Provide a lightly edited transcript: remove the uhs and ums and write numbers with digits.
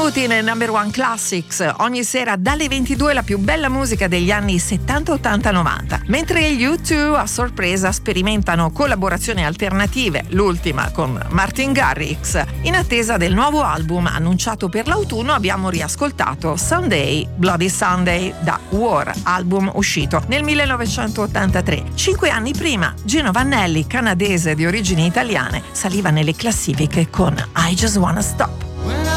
Benvenuti nel Number One Classics. Ogni sera dalle 22 la più bella musica degli anni 70, 80, 90. Mentre gli U2 a sorpresa sperimentano collaborazioni alternative, l'ultima con Martin Garrix. In attesa del nuovo album annunciato per l'autunno abbiamo riascoltato Sunday, Bloody Sunday da War, album uscito nel 1983. 5 anni prima, Gino Vannelli, canadese di origini italiane, saliva nelle classifiche con I Just Wanna Stop.